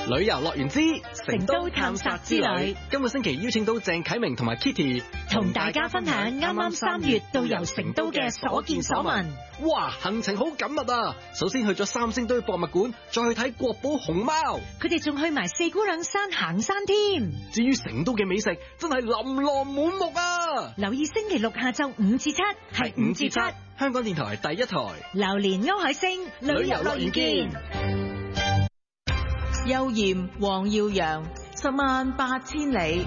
旅遊樂園之成都探索之旅， 今個星期邀請到鄭啟明同埋 Kitty， 同大家分享啱啱3月到遊成都嘅所見所聞。 哇，行程好緊密啊！首先去咗三星堆博物館，再去睇國寶熊貓， 佢哋仲去埋四姑娘山行山添。 至於成都嘅美食，真係琳琅滿目啊！ 留意星期六下晝5至7，係5至7， 香港電台第一台， 榴蓮歐海星旅遊樂園見。 邱艷、黃耀揚，108000里。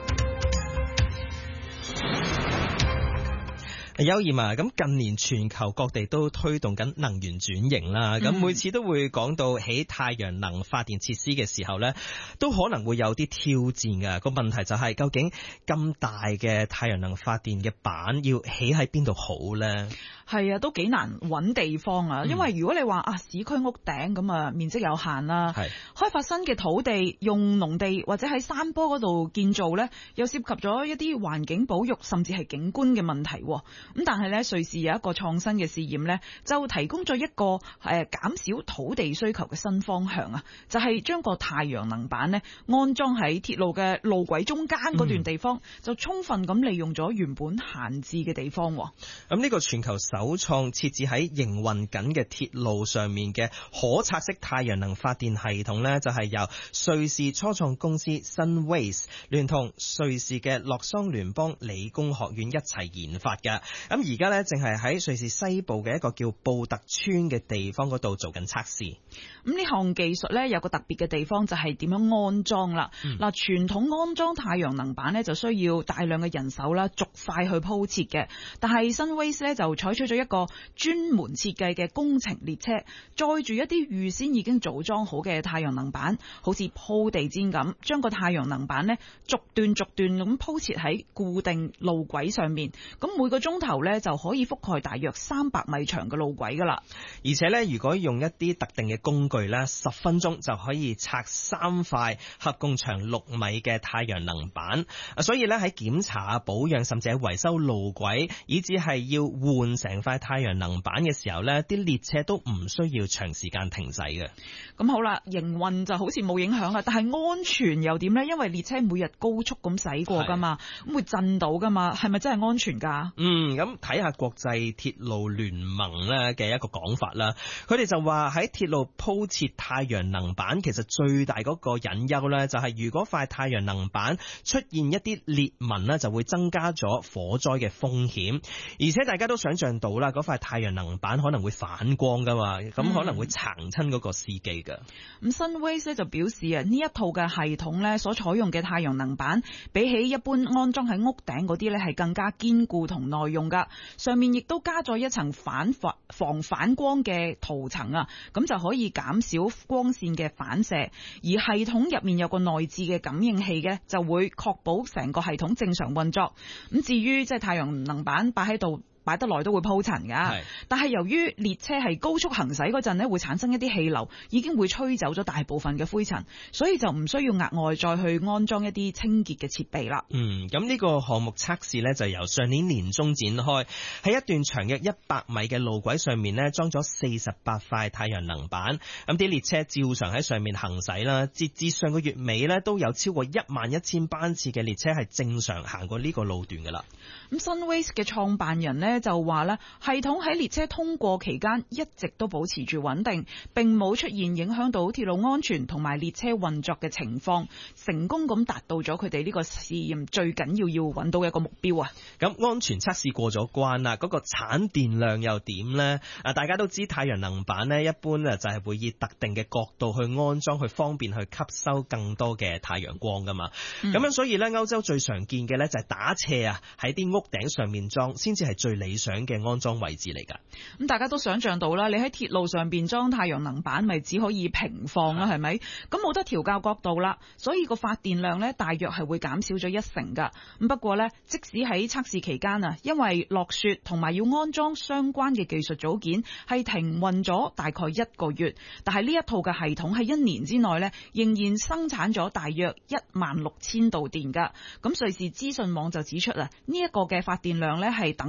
邱艷啊，咁近年全球各地都推動緊能源轉型啦，咁每次都會講到起太陽能發電設施嘅時候呢，都可能會有啲挑戰㗎。個問題就係究竟咁大嘅太陽能發電嘅板要起喺邊度好呢？ 係啊，都幾難揾地方啊，因為如果你話市區屋頂咁啊，面積有限啦，開發新嘅土地用農地或者喺山坡嗰度建造呢，又涉及咗一啲環境保育甚至係景觀嘅問題。咁但係呢，瑞士有一個創新嘅試驗呢，就提供咗一個減少土地需求嘅新方向啊，就係將個太陽能板呢安裝喺鐵路嘅路軌中間嗰段地方，就充分咁利用咗原本閒置嘅地方。 咁呢個全球首創設置喺營運緊嘅鐵路上面嘅可拆式太陽能發電系統呢，就係由瑞士初創公司 Sunways 聯同瑞士嘅洛桑聯邦理工學院一齊研發嘅。咁而家呢，正係喺瑞士西部嘅一個叫布特村嘅地方嗰度做緊測試。 咁呢項技術呢，有個特別嘅地方就係點樣安裝啦。嗱，傳統安裝太陽能板呢，就需要大量嘅人手啦，逐塊去鋪設嘅。但係 Sunways 呢，就採取咗一個專門設計嘅工程列車，載住一啲預先已經組裝好嘅太陽能板，好似鋪地氈咁，將個太陽能板呢逐段咁鋪設喺固定路軌上面。咁每個鐘頭呢，就可以覆蓋大約300米長嘅路軌噶啦。 而且呢，如果用一啲特定嘅工具呢，10分鐘就可以拆3塊合共長6米嘅太陽能板。所以呢，喺檢查、保養甚至係維修路軌，以至係要換成塊太陽能板嘅時候呢，啲列車都唔需要長時間停駛嘅。 咁好啦，營運就好似冇影響啦，但係安全又點呢？因為列車每日高速咁駛過噶嘛，咁會震到噶嘛，係咪真係安全噶？ 咁睇下國際鐵路聯盟咧嘅一個講法啦，佢哋就話喺鐵路鋪設太陽能板，其實最大嗰個隱憂呢，就係如果塊太陽能板出現一啲裂紋呢，就會增加咗火災嘅風險。而且大家都想象到啦，嗰塊太陽能板可能會反光噶嘛，咁可能會撐親嗰個司機噶。 咁 Sunways 咧就表示啊，呢一套嘅系統呢，所採用嘅太陽能板，比起一般安裝喺屋頂嗰啲呢，係更加堅固同耐用噶。上面亦都加咗一層防反光嘅塗層啊，咁就可以減少光線嘅反射。而系統入面有個內置嘅感應器嘅，就會確保成個系統正常運作。咁至於即係太陽能板擺喺度，擺得耐都會鋪塵㗎，但係由於列車係高速行駛嗰陣呢，會產生一啲氣流，已經會吹走咗大部分嘅灰塵，所以就唔需要額外再去安裝一啲清潔嘅設備啦。 咁呢個項目測試呢，就由上年年中展開，喺一段長約100米嘅路軌上面呢，裝咗48塊太陽能板，咁啲列車照常喺上面行駛啦。截至上個月尾呢，都有超過11000班次嘅列車係正常行過呢個路段㗎啦。 咁 Sunways 嘅創辦人呢，就話咧，系統喺列車通過期間一直都保持住穩定，並冇出現影響到鐵路安全同埋列車運作嘅情況，成功咁達到咗佢哋呢個試驗最緊要揾到一個目標啊！ 咁安全測試過咗關啦，嗰個產電量又點呢？大家都知太陽能板呢，一般就係會以特定嘅角度去安裝，去方便去吸收更多嘅太陽光噶嘛。咁樣所以呢，歐洲最常見嘅呢，就係打斜啊，喺啲屋頂上面裝，先至係最理想嘅安裝位置嚟㗎。 咁大家都想象到啦，你喺鐵路上邊裝太陽能板，咪只可以平放啦，係咪？咁冇得調校角度啦，所以個發電量呢，大約係會減少咗1成㗎。咁不過呢，即使喺測試期間啊，因為落雪同埋要安裝相關嘅技術組件，係停運咗大概1個月，但係呢一套嘅系統喺1年之內呢，仍然生產咗大約16000度電㗎。咁瑞士資訊網就指出啊，呢一個嘅發電量呢，係等同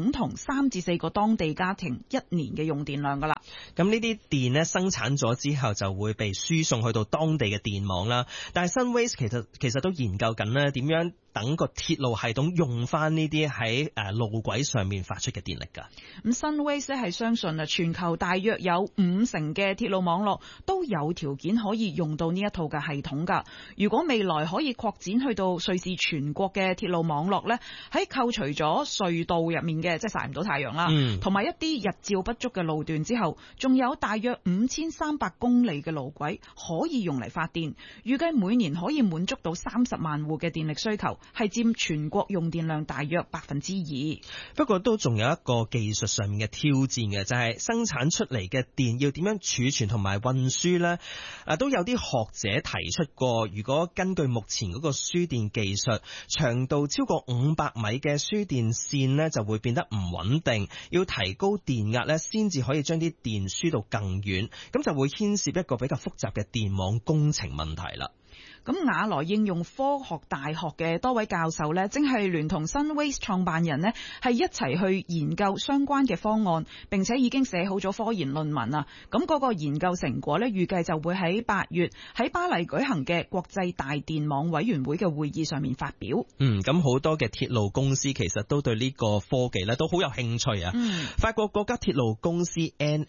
3至4個當地家庭1年嘅用電量噶啦。 咁呢啲電呢生產咗之後就會被輸送去到當地嘅電網啦。但係 Sunways 其實都研究緊呢點樣等個鐵路系統用翻呢啲喺路軌上面發出嘅電力㗎。 咁 Sunways 咧係相信全球大約有50%嘅鐵路網絡都有條件可以用到呢一套嘅系統㗎。如果未來可以擴展去到瑞士全國嘅鐵路網絡呢，喺扣除咗隧道入面嘅即係曬唔到太陽啦，同埋一啲日照不足嘅路段之後，仲有大約5300公里嘅路軌可以用嚟發電，預計每年可以滿足到30萬戶嘅電力需求，係佔全國用電量大約2%。 不過都仲有一個技術上面嘅挑戰嘅，就係生產出嚟嘅電要點樣儲存同埋運輸呢？都有啲學者提出過，如果根據目前嗰個輸電技術，長度超過500米嘅輸電線呢就會變得唔穩定，要提高電壓呢先至可以將啲電輸到更遠，咁就會牽涉一個比較複雜嘅電網工程問題啦。 咁雅萊應用科學大學嘅多位教授呢，正係聯同 Sunways 創辦人呢，係一齊去研究相關嘅方案，並且已經寫好咗科研論文啊。咁嗰個研究成果呢，預計就會喺8月喺巴黎舉行嘅國際大電網委員會嘅會議上面發表。 咁好多嘅鐵路公司其實都對呢個科技呢都好有興趣啊。法國國家鐵路公司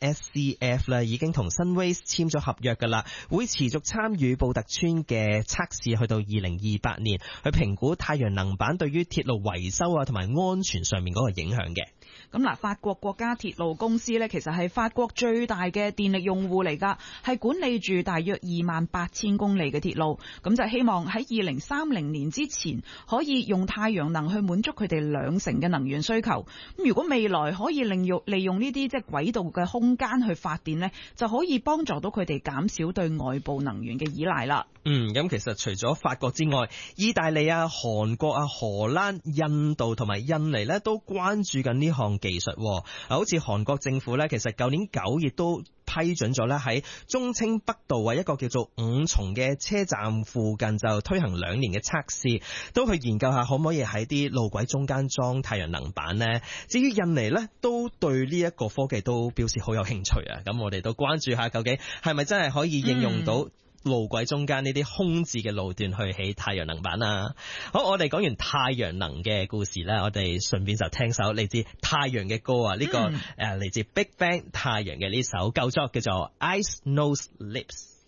NSCF 呢已經同 Sunways 簽咗合約㗎啦，會持續參與布特村嘅測試去到2028年，去評估太陽能板對於鐵路維修啊同埋安全上面嗰個影響嘅。 咁嗱，法國國家鐵路公司呢，其實係法國最大嘅電力用戶嚟㗎，係管理住大約28000公里嘅鐵路。咁就希望喺2030年之前可以用太陽能去滿足佢哋2成嘅能源需求。咁如果未來可以利用呢啲即係軌道嘅空間去發電呢，就可以幫助到佢哋減少對外部能源嘅依賴啦。 咁其實除咗法國之外，意大利啊、韓國啊、荷蘭、印度同埋印尼呢都關注緊呢項技術。好似韓國政府呢，其實舊年9月都批准咗咧喺中清北道一個叫做五重嘅車站附近就推行2年嘅測試，都去研究下可唔可以喺啲路軌中間裝太陽能板呢。至於印尼呢，都對呢一個科技都表示好有興趣啊。咁我哋都關注下究竟係咪真係可以應用到路軌中間呢啲空置嘅路段去起太陽能板啊。好，我哋講完太陽能嘅故事呢，我哋順便就聽首嚟自太陽嘅歌啊。呢個嚟自 Big Bang 太陽嘅呢首舊作叫做 Eyes Nose Lips。